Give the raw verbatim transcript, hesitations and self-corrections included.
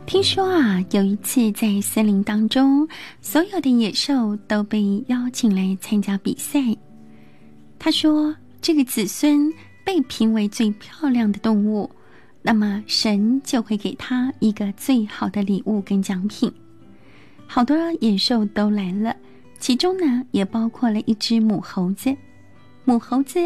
听说啊，有一次在森林当中，所有的野兽都被邀请来参加比赛。他说，这个子孙被评为最漂亮的动物，那么神就会给他一个最好的礼物跟奖品。好多野兽都来了，其中呢也包括了一只母猴子。母猴子